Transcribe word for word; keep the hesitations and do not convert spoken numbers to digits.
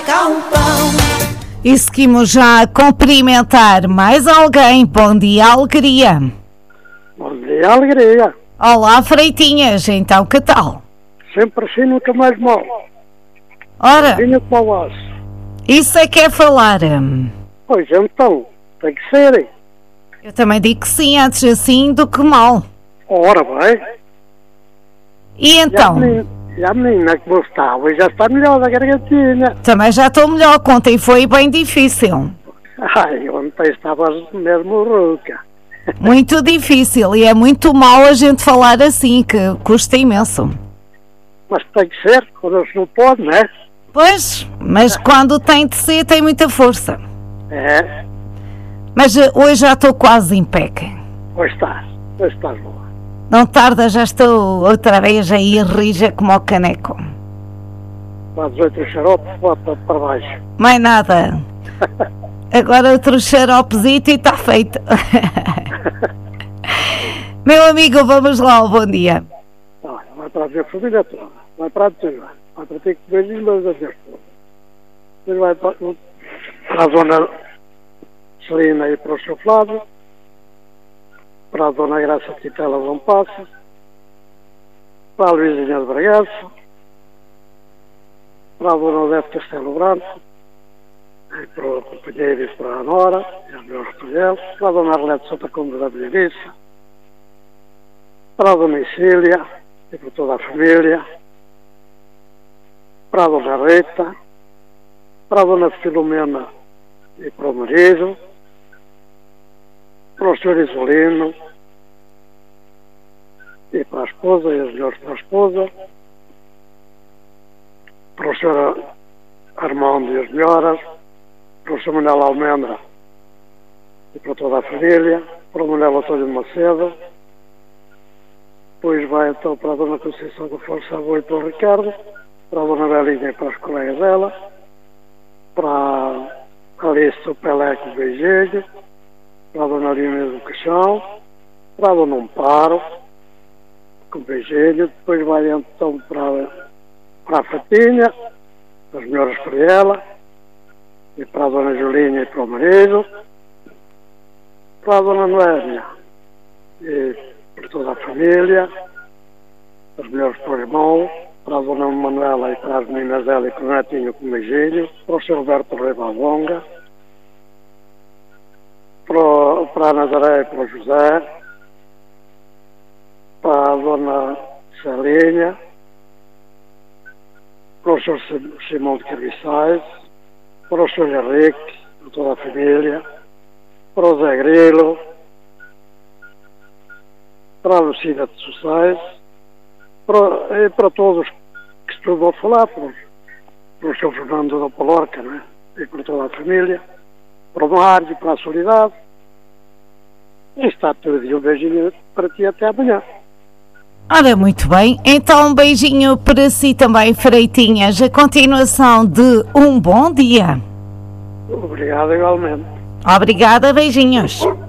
Cá um pão. E seguimos já a cumprimentar mais alguém. Bom dia, alegria. Bom dia, alegria. Olá, Freitinhas, então que tal? Sempre assim, nunca mais mal. Ora, Vinha com a voz. isso é que é falar. Pois então, tem que ser. Eu também digo que sim, antes assim do que mal. Ora bem. E E a então? menina, e a menina que você estava já está melhor da gargantinha. Também já estou melhor, ontem foi bem difícil. Ai, ontem estava mesmo rouca. Muito difícil e é muito mau a gente falar assim, que custa imenso. Mas tem que ser, quando se não pode, não é? Pois, mas quando tem de ser tem muita força. É, Mas eh, hoje já estou quase em pé. pois estás, pois estás boa. Não tarda, já estou outra vez aí rija como o caneco. Faz outro xarope, bota para baixo. Mais nada. Agora outro xaropezito e está feito. Meu amigo, vamos lá, bom dia. Olha, vai para a minha família toda, vai para a tua, vai para ter que beijinhos, mas a ver toda. Depois vai para, para a dona Celina e para o seu Flávio, para a dona Graça Titela Dom Passo, para a Luizinha de Bragaço, para a dona Odete Castelo Branco, e para o companheiro e para a Nora, e a meu recolhel, para a dona Arlete Santa Conde da Bilhariça, para a dona Isília e para toda a família, para a dona Rita, para a dona Filomena e para o marido, para o senhor Isolino e para a esposa e os melhores para a esposa, para o senhor Armando e as melhoras, para o senhor Manuel Almendra e para toda a família, para o Manuel Antônio Macedo, depois vai então para a dona Conceição da Força Boa e para o Ricardo, para a dona Belinha e para os colegas dela, para a Alice o Pelé com beijinho, para a dona Lina do Caixão, para a dona Amparo com beijinho, depois vai então para, para a Fatinha, as melhores para ela, e para a dona Julinha e para o marido, para a dona Noélia e para toda a família, as melhores para o irmão, para a dona Manuela e para as meninas dela e para o netinho com beijinho, para o senhor Roberto Reiva Longa, para, o, para a Nazaré e para o José, para a dona Celinha, para o senhor Simão de Carviçais, para o senhor Henrique, para toda a família, para o Zé Grilo, para a Lucina de Sossais, para, e para todos que se vou falar, para, para o senhor Fernando da Palorca, né? E para toda a família, para o Mário, para a Solidade. E está tudo. E um beijinho para ti até amanhã. Ora, muito bem. Então um beijinho para si também, Freitinhas. A continuação de um bom dia. Obrigado igualmente. Obrigada, beijinhos.